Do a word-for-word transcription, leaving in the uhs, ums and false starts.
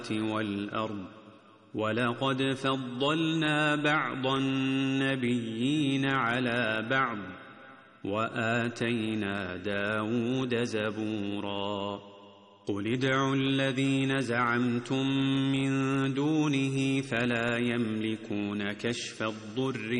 والأرض ولقد فضلنا بعض النبيين على بعض وآتينا داود زبورا قل ادعوا الذين زعمتم من دونه فلا يملكون كشف الضر